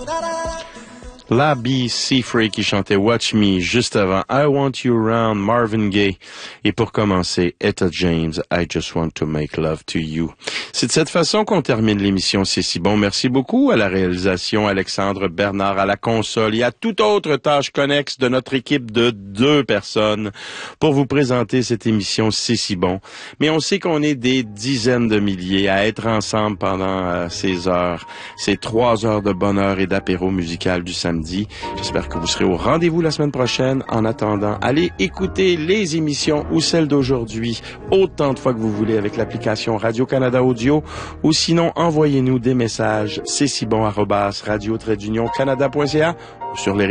La B.C. Free qui chantait Watch Me juste avant I Want You Around, Marvin Gaye. Et pour commencer, Etta James, I Just Want to Make Love to You. C'est de cette façon qu'on termine l'émission C'est si bon. Merci beaucoup à la réalisation, Alexandre Bernard à la console et à toute autre tâche connexe de notre équipe de 2 personnes pour vous présenter cette émission C'est si bon. Mais on sait qu'on est des dizaines de milliers à être ensemble pendant ces heures, ces 3 heures de bonheur et d'apéro musical du samedi. J'espère que vous serez au rendez-vous la semaine prochaine. En attendant, allez écouter les émissions ou celles d'aujourd'hui autant de fois que vous voulez avec l'application Radio-Canada Audio ou sinon envoyez-nous des messages c'est si bon @radio-canada.ca ou sur les